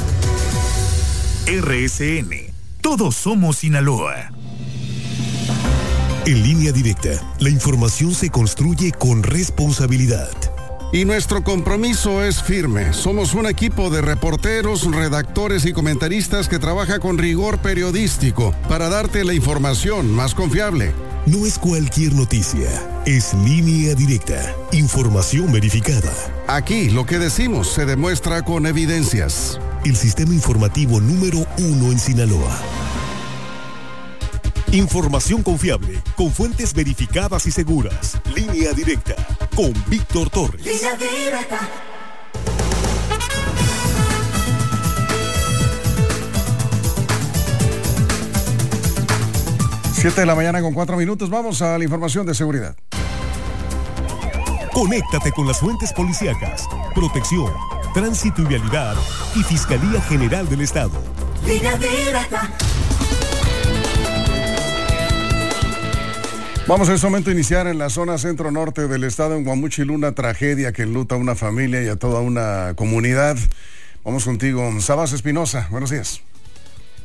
S26: R S N, todos somos Sinaloa.
S2: En Línea Directa, la información se construye con responsabilidad.
S1: Y nuestro compromiso es firme. Somos un equipo de reporteros, redactores y comentaristas que trabaja con rigor periodístico para darte la información más confiable.
S2: No es cualquier noticia, es Línea Directa, información verificada.
S1: Aquí lo que decimos se demuestra con evidencias.
S2: El sistema informativo número uno en Sinaloa. Información confiable, con fuentes verificadas y seguras. Línea Directa, con Víctor Torres.
S18: Línea Directa.
S1: Siete de la mañana con cuatro minutos. Vamos a la información de seguridad.
S2: Conéctate con las fuentes policíacas, protección, tránsito y vialidad y Fiscalía General del Estado.
S18: Línea Directa.
S1: Vamos en este momento a iniciar en la zona centro-norte del estado, en Guamúchil, una tragedia que enluta a una familia y a toda una comunidad. Vamos contigo, Sabas Espinosa. Buenos días.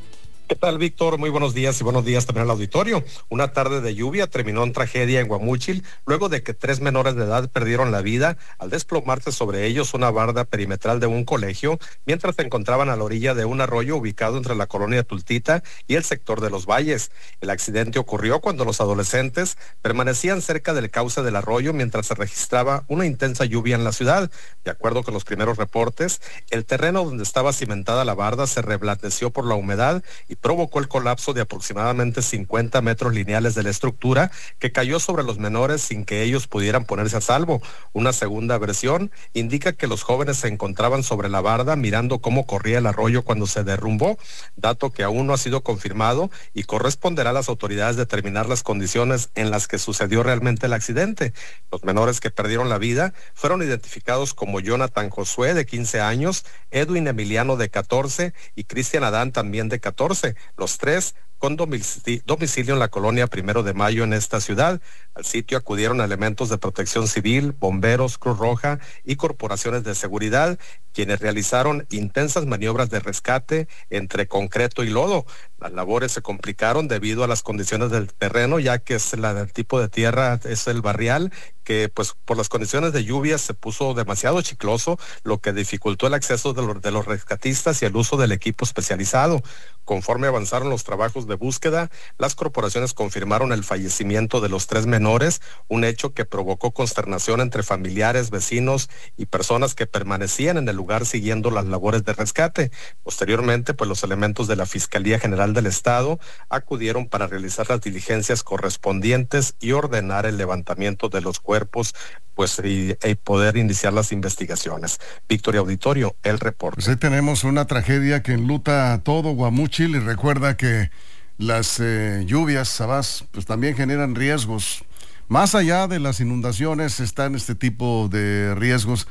S3: ¿Qué tal, Víctor? Muy buenos días y buenos días también al auditorio. Una tarde de lluvia terminó en tragedia en Guamúchil, luego de que tres menores de edad perdieron la vida al desplomarse sobre ellos una barda perimetral de un colegio, mientras se encontraban a la orilla de un arroyo ubicado entre la colonia Tultita y el sector de Los Valles. El accidente ocurrió cuando los adolescentes permanecían cerca del cauce del arroyo mientras se registraba una intensa lluvia en la ciudad. De acuerdo con los primeros reportes, el terreno donde estaba cimentada la barda se reblandeció por la humedad y provocó el colapso de aproximadamente cincuenta metros lineales de la estructura que cayó sobre los menores sin que ellos pudieran ponerse a salvo. Una segunda versión indica que los jóvenes se encontraban sobre la barda mirando cómo corría el arroyo cuando se derrumbó, dato que aún no ha sido confirmado y corresponderá a las autoridades determinar las condiciones en las que sucedió realmente el accidente. Los menores que perdieron la vida fueron identificados como Jonathan Josué, de quince años, Edwin Emiliano, de catorce, y Cristian Adán, también de catorce. Los tres con domicilio en la colonia Primero de Mayo en esta ciudad. Al sitio acudieron elementos de protección civil, bomberos, Cruz Roja y corporaciones de seguridad, quienes realizaron intensas maniobras de rescate entre concreto y lodo. Las labores se complicaron debido a las condiciones del terreno, ya que es la del tipo de tierra, es el barrial, que pues por las condiciones de lluvia se puso demasiado chicloso, lo que dificultó el acceso de los, de los rescatistas y el uso del equipo especializado. Conforme avanzaron los trabajos de búsqueda, las corporaciones confirmaron el fallecimiento de los tres menores, un hecho que provocó consternación entre familiares, vecinos y personas que permanecían en el lugar siguiendo las labores de rescate. Posteriormente, pues los elementos de la Fiscalía General del Estado acudieron para realizar las diligencias correspondientes y ordenar el levantamiento de los cuerpos, pues y, y poder iniciar las investigaciones. Victoria Auditorio, el reporte.
S1: Pues ahí tenemos una tragedia que enluta a todo Guamúchil, y recuerda que las eh, lluvias, Sabás, pues también generan riesgos. Más allá de las inundaciones están este tipo de riesgos.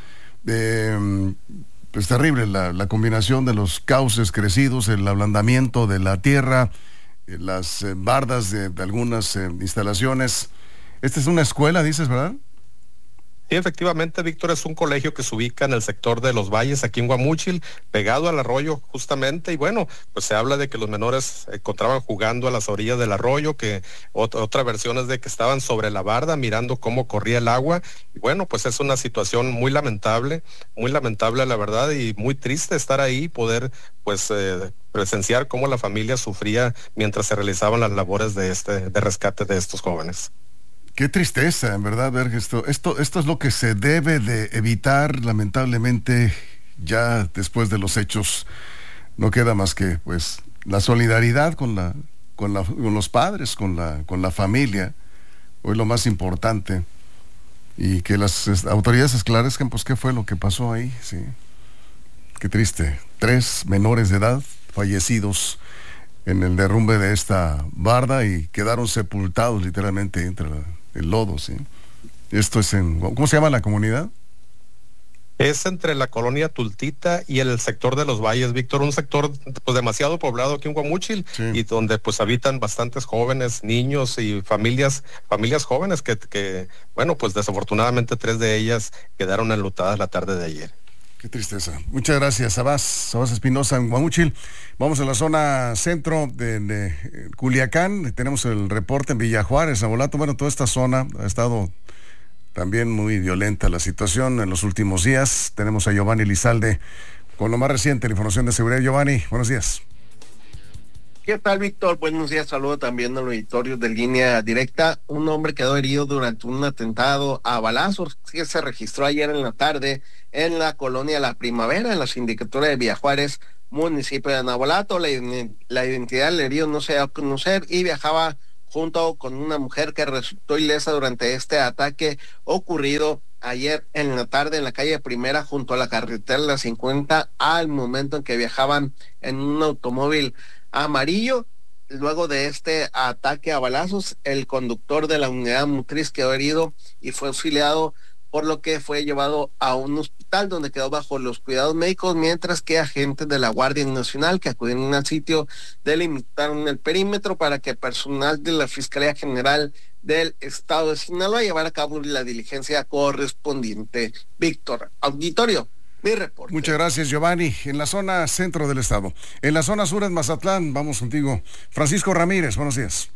S1: Eh, pues terrible la, la combinación de los cauces crecidos, el ablandamiento de la tierra, eh, las eh, bardas de, de algunas eh, instalaciones. Esta es una escuela, dices, ¿verdad?
S3: Sí, efectivamente, Víctor, es un colegio que se ubica en el sector de Los Valles, aquí en Guamúchil, pegado al arroyo justamente, y bueno, pues se habla de que los menores se encontraban jugando a las orillas del arroyo, que ot- otra versión es de que estaban sobre la barda mirando cómo corría el agua, y bueno, pues es una situación muy lamentable, muy lamentable la verdad, y muy triste estar ahí y poder pues eh, presenciar cómo la familia sufría mientras se realizaban las labores de este de rescate de estos jóvenes.
S1: Qué tristeza, en verdad, ver esto. Esto, esto es lo que se debe de evitar, lamentablemente, ya después de los hechos. No queda más que, pues, la solidaridad con la, con la, con los padres, con la, con la familia. Hoy lo más importante. Y que las autoridades esclarezcan, pues, qué fue lo que pasó ahí, sí. Qué triste. Tres menores de edad fallecidos en el derrumbe de esta barda y quedaron sepultados literalmente entre la, el lodo, ¿sí? Esto es en... ¿Cómo se llama la comunidad?
S3: Es entre la colonia Tultita y el sector de Los Valles, Víctor, un sector pues demasiado poblado aquí en Guamúchil, sí, y donde pues habitan bastantes jóvenes, niños y familias, familias jóvenes que, que, bueno, pues desafortunadamente tres de ellas quedaron enlutadas la tarde de ayer.
S1: Qué tristeza. Muchas gracias, Sabás. Sabás Espinosa en Guamúchil. Vamos a la zona centro de, de Culiacán. Tenemos el reporte en Villa Juárez, Navolato. Bueno, toda esta zona ha estado también muy violenta la situación en los últimos días. Tenemos a Giovanni Lizalde con lo más reciente, la información de seguridad. Giovanni, buenos días.
S4: ¿Qué tal, Víctor? Buenos días, saludo también al auditorio de Línea Directa. Un hombre quedó herido durante un atentado a balazos que se registró ayer en la tarde en la colonia La Primavera, en la sindicatura de Villa Juárez, municipio de Navolato. La, la identidad del herido no se da a conocer y viajaba junto con una mujer que resultó ilesa durante este ataque ocurrido ayer en la tarde en la calle Primera junto a la carretera de la cincuenta, al momento en que viajaban en un automóvil amarillo. Luego de este ataque a balazos, el conductor de la unidad motriz quedó herido y fue auxiliado, por lo que fue llevado a un hospital donde quedó bajo los cuidados médicos, mientras que agentes de la Guardia Nacional que acudieron al sitio delimitaron el perímetro para que personal de la Fiscalía General del Estado de Sinaloa llevara a cabo la diligencia correspondiente. Víctor, auditorio, Mi reporte.
S1: Muchas gracias, Giovanni. En la zona centro del estado. En la zona sur, en Mazatlán, vamos contigo. Francisco Ramírez, buenos días.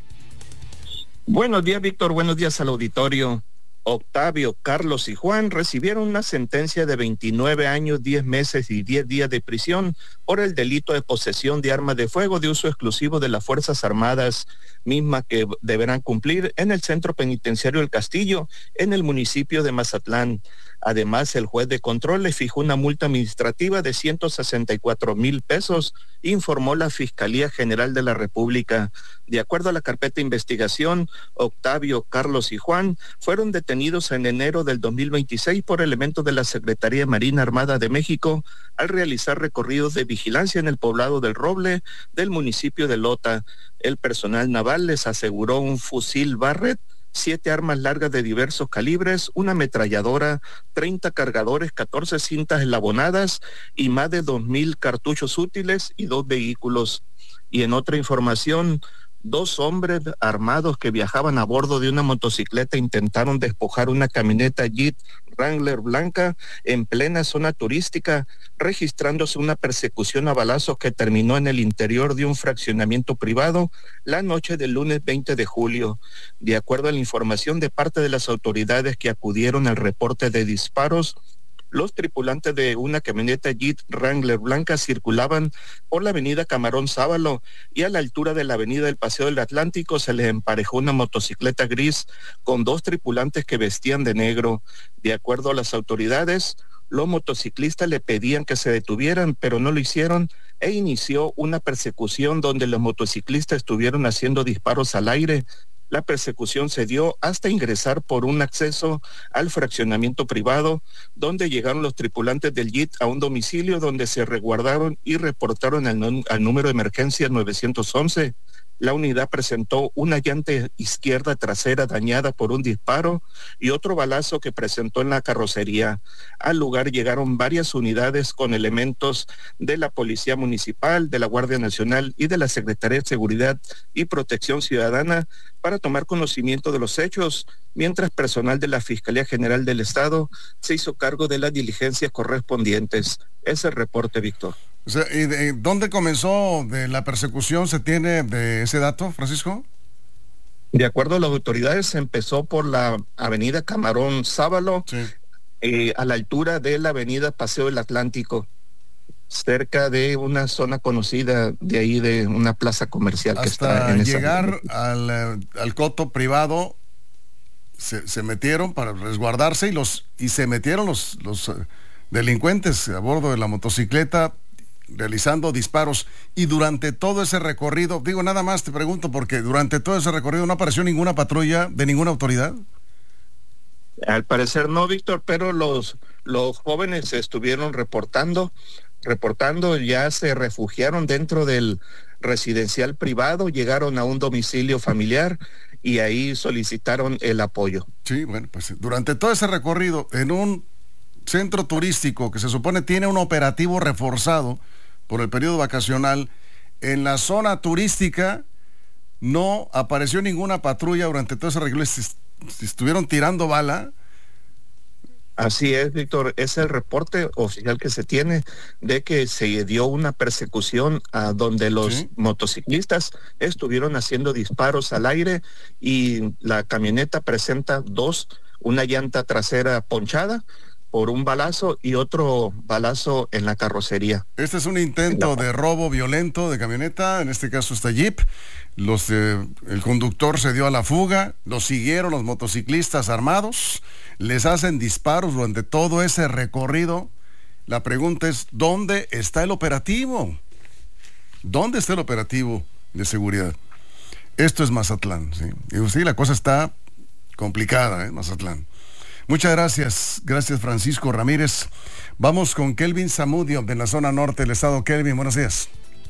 S5: Buenos días, Víctor. Buenos días al auditorio. Octavio, Carlos y Juan recibieron una sentencia de veintinueve años, diez meses y diez días de prisión por el delito de posesión de armas de fuego de uso exclusivo de las Fuerzas Armadas, misma que deberán cumplir en el Centro Penitenciario El Castillo, en el municipio de Mazatlán. Además, el juez de control le fijó una multa administrativa de ciento sesenta y cuatro mil pesos, informó la Fiscalía General de la República. De acuerdo a la carpeta de investigación, Octavio, Carlos y Juan fueron detenidos en enero del dos mil veintiséis por elementos de la Secretaría de Marina Armada de México al realizar recorridos de vigilancia en el poblado del Roble del municipio de Lota. El personal naval les aseguró un fusil Barrett, siete armas largas de diversos calibres, una ametralladora, treinta cargadores, catorce cintas eslabonadas y más de dos mil cartuchos útiles y dos vehículos. Y en otra información, dos hombres armados que viajaban a bordo de una motocicleta intentaron despojar una camioneta Jeep Wrangler blanca en plena zona turística, registrándose una persecución a balazos que terminó en el interior de un fraccionamiento privado la noche del lunes veinte de julio. De acuerdo a la información de parte de las autoridades que acudieron al reporte de disparos, los tripulantes de una camioneta Jeep Wrangler blanca circulaban por la avenida Camarón Sábalo y a la altura de la avenida del Paseo del Atlántico se les emparejó una motocicleta gris con dos tripulantes que vestían de negro. De acuerdo a las autoridades, los motociclistas le pedían que se detuvieran, pero no lo hicieron e inició una persecución donde los motociclistas estuvieron haciendo disparos al aire. La persecución se dio hasta ingresar por un acceso al fraccionamiento privado, donde llegaron los tripulantes del Jeep a un domicilio donde se resguardaron y reportaron al, al número de emergencia nueve once. La unidad presentó una llanta izquierda trasera dañada por un disparo y otro balazo que presentó en la carrocería. Al lugar llegaron varias unidades con elementos de la Policía Municipal, de la Guardia Nacional y de la Secretaría de Seguridad y Protección Ciudadana para tomar conocimiento de los hechos, mientras personal de la Fiscalía General del Estado se hizo cargo de las diligencias correspondientes. Ese es el reporte, Víctor.
S1: O sea, ¿y de dónde comenzó de la persecución? ¿Se tiene de ese dato, Francisco?
S5: De acuerdo a las autoridades, empezó por la avenida Camarón Sábalo, sí. eh, a la altura de la avenida Paseo del Atlántico, cerca de una zona conocida de ahí, de una plaza comercial.
S1: Hasta
S5: que está en esa
S1: llegar al, al coto privado, se, se metieron para resguardarse y los y se metieron los, los uh, delincuentes a bordo de la motocicleta, realizando disparos. Y durante todo ese recorrido, digo nada más te pregunto porque durante todo ese recorrido no apareció ninguna patrulla de ninguna autoridad.
S5: Al parecer no, Víctor, pero los los jóvenes estuvieron reportando reportando ya se refugiaron dentro del residencial privado, llegaron a un domicilio familiar y ahí solicitaron el apoyo.
S1: Sí, bueno, pues durante todo ese recorrido en un centro turístico que se supone tiene un operativo reforzado por el periodo vacacional, en la zona turística no apareció ninguna patrulla durante todo ese recorrido. Si estuvieron tirando bala.
S5: Así es, Víctor, es el reporte oficial que se tiene de que se dio una persecución a donde los ¿Sí? motociclistas estuvieron haciendo disparos al aire y la camioneta presenta dos, una llanta trasera ponchada por un balazo y otro balazo en la carrocería.
S1: Este es un intento no. de robo violento de camioneta, en este caso esta Jeep. Los, eh, el conductor se dio a la fuga, los siguieron los motociclistas armados, les hacen disparos durante todo ese recorrido. La pregunta es, ¿dónde está el operativo? ¿Dónde está el operativo de seguridad? Esto es Mazatlán, ¿sí? Y sí, la cosa está complicada, ¿eh? Mazatlán. Muchas gracias, gracias Francisco Ramírez. Vamos con Kelvin Zamudio de la zona norte del estado. Kelvin, buenos días.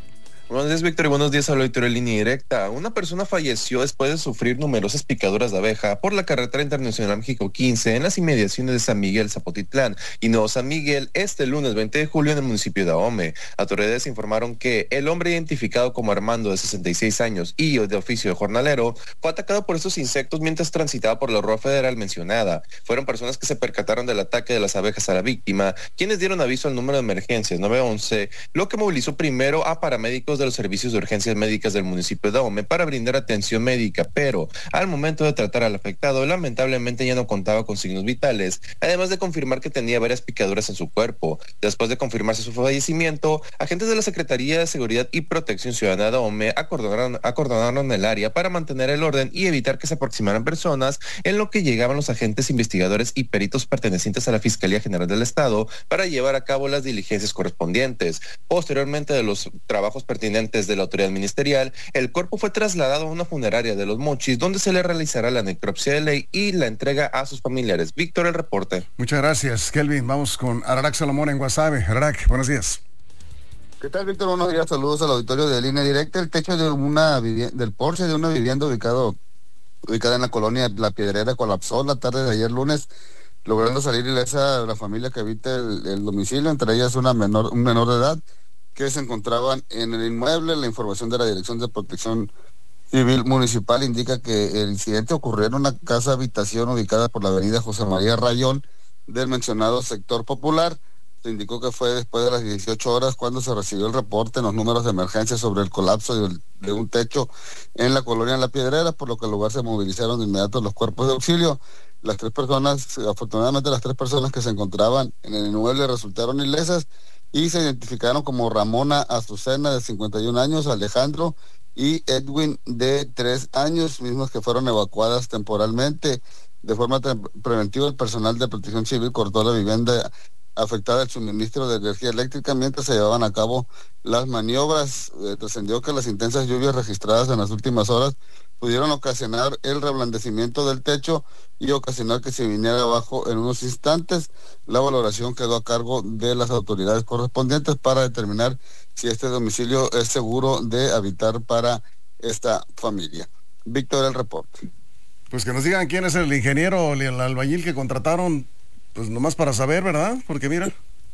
S6: Buenos días, Víctor, y buenos días al auditorio de Línea Directa. Una persona falleció después de sufrir numerosas picaduras de abeja por la carretera internacional México quince en las inmediaciones de San Miguel, Zapotitlán y Nuevo San Miguel este lunes veinte de julio en el municipio de Ahome. Autoridades informaron que el hombre identificado como Armando, de sesenta y seis años y de oficio de jornalero, fue atacado por estos insectos mientras transitaba por la ruta federal mencionada. Fueron personas que se percataron del ataque de las abejas a la víctima, quienes dieron aviso al número de emergencias nueve once, lo que movilizó primero a paramédicos de los servicios de urgencias médicas del municipio de Ahome para brindar atención médica, pero al momento de tratar al afectado, lamentablemente ya no contaba con signos vitales, además de confirmar que tenía varias picaduras en su cuerpo. Después de confirmarse su fallecimiento, agentes de la Secretaría de Seguridad y Protección Ciudadana de Ahome acordonaron, acordonaron el área para mantener el orden y evitar que se aproximaran personas, en lo que llegaban los agentes investigadores y peritos pertenecientes a la Fiscalía General del Estado para llevar a cabo las diligencias correspondientes. Posteriormente de los trabajos pertinentes de la autoridad ministerial, el cuerpo fue trasladado a una funeraria de Los Mochis, donde se le realizará la necropsia de ley y la entrega a sus familiares. Víctor, el reporte.
S1: Muchas gracias, Kelvin. Vamos con Ararak Salomón en Guasave. Ararak, buenos días.
S7: ¿Qué tal, Víctor? Buenos días, saludos al auditorio de Línea Directa. El techo de una del porche de una vivienda ubicado, ubicada en la colonia La Piedrera colapsó la tarde de ayer lunes, logrando salir ilesa la familia que habita el, el domicilio, entre ellas una menor, un menor de edad, que se encontraban en el inmueble. La información de la Dirección de Protección Civil Municipal indica que el incidente ocurrió en una casa habitación ubicada por la avenida José María Rayón del mencionado sector popular. Se indicó que fue después de las dieciocho horas cuando se recibió el reporte en los números de emergencia sobre el colapso de, de un techo en la colonia La Piedrera, por lo que al lugar se movilizaron de inmediato los cuerpos de auxilio. Las tres personas, afortunadamente las tres personas que se encontraban en el inmueble resultaron ilesas y se identificaron como Ramona Azucena, de cincuenta y un años, Alejandro y Edwin, de tres años, mismos que fueron evacuadas temporalmente. De forma preventiva, el personal de Protección Civil cortó la vivienda afectada el suministro de energía eléctrica mientras se llevaban a cabo las maniobras. Eh, trascendió que las intensas lluvias registradas en las últimas horas pudieron ocasionar el reblandecimiento del techo y ocasionar que se viniera abajo en unos instantes. La valoración quedó a cargo de las autoridades correspondientes para determinar si este domicilio es seguro de habitar para esta familia. Víctor, el reporte.
S1: Pues que nos digan quién es el ingeniero o el albañil que contrataron, pues nomás para saber, ¿verdad? Porque mira,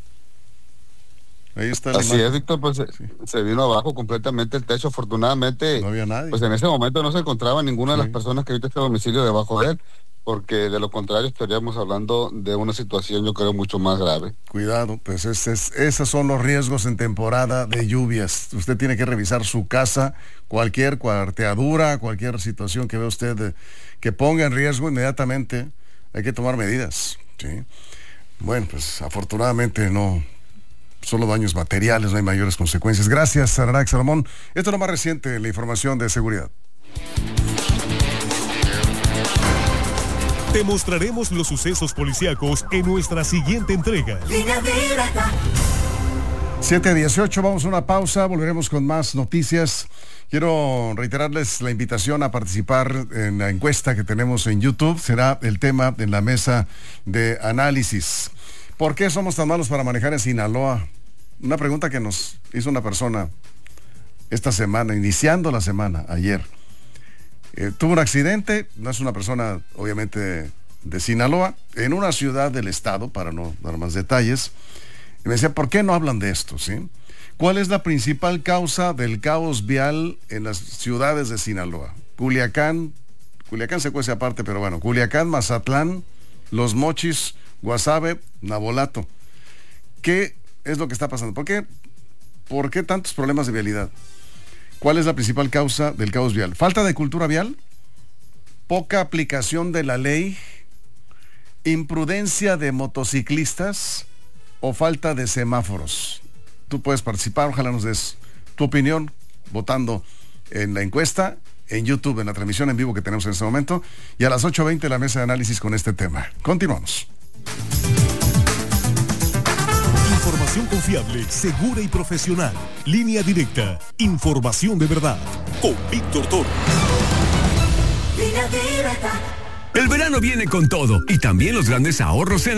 S1: ahí está.
S7: Así es, Víctor, pues sí. Se vino abajo completamente el techo. Afortunadamente,
S1: no había nadie.
S7: Pues en ese momento no se encontraba ninguna sí. de las personas que habita este domicilio debajo de él, porque de lo contrario estaríamos hablando de una situación, yo creo, mucho más grave.
S1: Cuidado, pues es, es, esos son los riesgos en temporada de lluvias. Usted tiene que revisar su casa, cualquier cuarteadura, cualquier situación que vea usted de, que ponga en riesgo, inmediatamente hay que tomar medidas. Sí. Bueno, pues afortunadamente no, solo daños materiales, no hay mayores consecuencias. Gracias, Ararak Salomón. Esto es lo más reciente, la información de seguridad.
S2: Te mostraremos los sucesos policíacos en nuestra siguiente entrega.
S1: siete dieciocho, vamos a una pausa, volveremos con más noticias. Quiero reiterarles la invitación a participar en la encuesta que tenemos en YouTube. Será el tema en la mesa de análisis. ¿Por qué somos tan malos para manejar en Sinaloa? Una pregunta que nos hizo una persona esta semana, iniciando la semana, ayer. Eh, tuvo un accidente, no es una persona obviamente de Sinaloa, en una ciudad del estado, para no dar más detalles. Y me decía, ¿por qué no hablan de esto? ¿Sí? ¿Cuál es la principal causa del caos vial en las ciudades de Sinaloa? Culiacán, Culiacán se cuece aparte, pero bueno, Culiacán, Mazatlán, Los Mochis, Guasave, Navolato. ¿Qué es lo que está pasando? ¿Por qué, por qué tantos problemas de vialidad? ¿Cuál es la principal causa del caos vial? ¿Falta de cultura vial? ¿Poca aplicación de la ley? ¿Imprudencia de motociclistas? ¿O falta de semáforos? Tú puedes participar, ojalá nos des tu opinión votando en la encuesta, en YouTube, en la transmisión en vivo que tenemos en este momento, y a las ocho veinte la mesa de análisis con este tema. Continuamos.
S2: Información confiable, segura y profesional. Línea Directa. Información de verdad. Con Víctor Toro.
S24: El verano viene con todo y también los grandes ahorros en